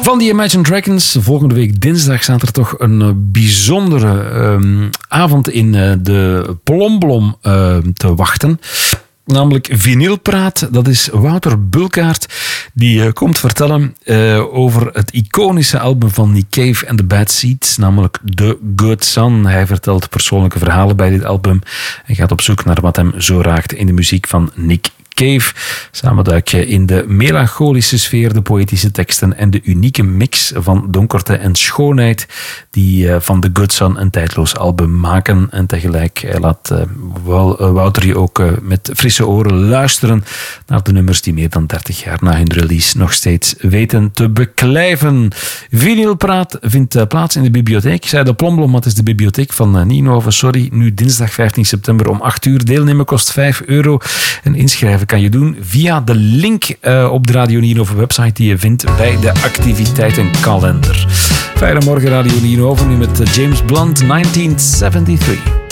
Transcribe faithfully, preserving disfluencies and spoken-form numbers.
Van die Imagine Dragons, volgende week dinsdag staat er toch een uh, bijzondere um, avond in uh, de Plomblom uh, te wachten. Namelijk Vinylpraat. Dat is Wouter Bulkaert die uh, komt vertellen uh, over het iconische album van Nick Cave en The Bad Seeds, namelijk The Good Son. Hij vertelt persoonlijke verhalen bij dit album en gaat op zoek naar wat hem zo raakt in de muziek van Nick Cave. Samen duik je in de melancholische sfeer, de poëtische teksten en de unieke mix van donkerte en schoonheid die uh, van The Good Son een tijdloos album maken. En tegelijk uh, laat uh, Wouter je ook uh, met frisse oren luisteren naar de nummers die meer dan dertig jaar na hun release nog steeds weten te beklijven. Vinylpraat vindt uh, plaats in de bibliotheek. Ik zei de Plomblom, maar het is de bibliotheek van uh, Nienhoven. Sorry, nu dinsdag vijftien september om acht uur. Deelnemen kost vijf euro en inschrijven kan je doen via de link uh, op de Radio Nienhoven website die je vindt bij de activiteitenkalender. Fijne morgen Radio Nienhoven nu met James Blunt negentien zevenenzeventig.